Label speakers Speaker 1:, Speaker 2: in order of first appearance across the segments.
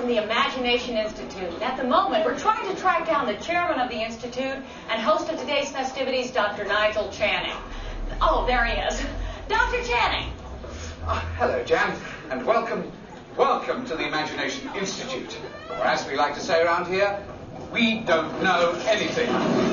Speaker 1: from the Imagination Institute. At the moment, we're trying to track down the chairman of the Institute and host of today's festivities, Dr. Nigel Channing. Oh, there he is. Dr. Channing.
Speaker 2: Hello, Jan, and welcome to the Imagination Institute. Or as we like to say around here, we don't know anything.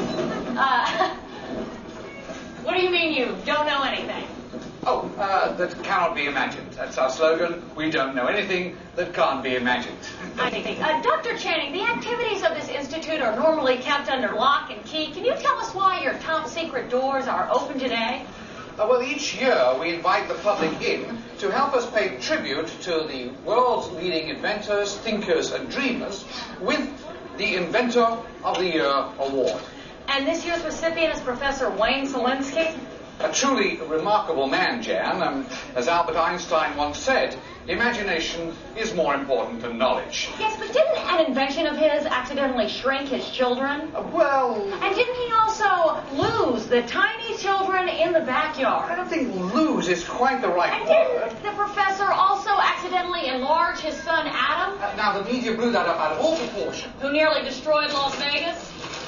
Speaker 1: What do you mean you don't know anything?
Speaker 2: That cannot be imagined. That's our slogan. We don't know anything that can't be imagined.
Speaker 1: I think. Dr. Channing, the activities of this institute are normally kept under lock and key. Can you tell us why your top secret doors are open today?
Speaker 2: Well, each year we invite the public in to help us pay tribute to the world's leading inventors, thinkers, and dreamers with the Inventor of the Year award.
Speaker 1: And this year's recipient is Professor Wayne Szalinski?
Speaker 2: A truly remarkable man, Jan. As Albert Einstein once said, imagination is more important than knowledge.
Speaker 1: Yes, but didn't an invention of his accidentally shrink his children? And didn't he also lose the tiny children in the backyard?
Speaker 2: I don't think lose is quite the right word.
Speaker 1: Didn't the professor also accidentally enlarge his son Adam?
Speaker 2: Now, the media blew that up out of all proportion.
Speaker 1: Who nearly destroyed Las Vegas?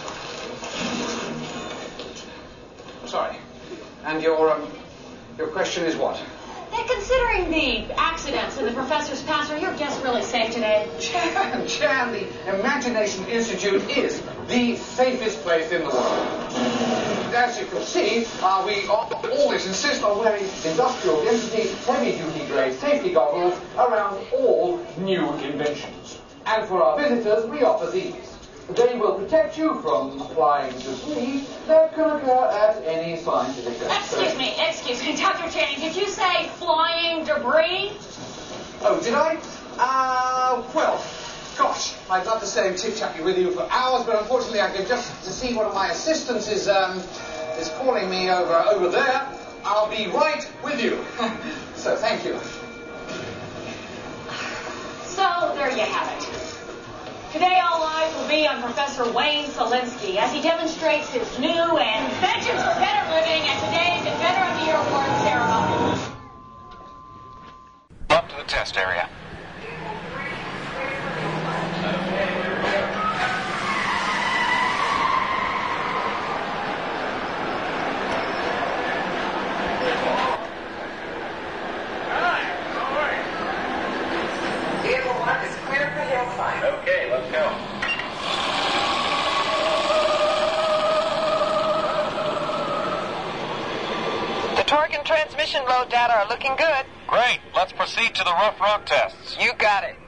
Speaker 2: Sorry. And your question is what?
Speaker 1: That considering the accidents in the professor's past, are your guests really safe today?
Speaker 2: Jan, the Imagination Institute is the safest place in the world. As you can see, we always insist on wearing industrial density, heavy-duty grade safety goggles around all new inventions. And for our visitors, we offer these. They will protect you from flying debris that can occur at any scientific
Speaker 1: Excuse me, Dr. Channing, did you say flying debris?
Speaker 2: Oh, did I? Well, gosh, I'd love to stay and chit-chat with you for hours, but unfortunately I can just see one of my assistants is calling me over there. I'll be right with you. So, thank you.
Speaker 1: So, there you have it. Today, all eyes will be on Professor Wayne Szalinski as he demonstrates his new inventions for better living at today's Inventor of the Year Award ceremony.
Speaker 3: Up to the test area.
Speaker 4: Vehicle 1 is clear for hillside.
Speaker 3: Okay, let's go.
Speaker 4: The torque and transmission load data are looking good.
Speaker 3: Great. Let's proceed to the rough road tests.
Speaker 4: You got it.